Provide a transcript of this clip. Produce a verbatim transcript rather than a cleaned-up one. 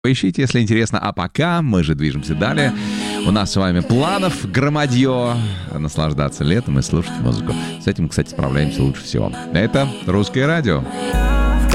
Поищите, если интересно. А пока мы же движемся далее. У нас с вами планов громадье. Наслаждаться летом и слушать музыку. С этим, кстати, справляемся лучше всего. Это «Русское радио».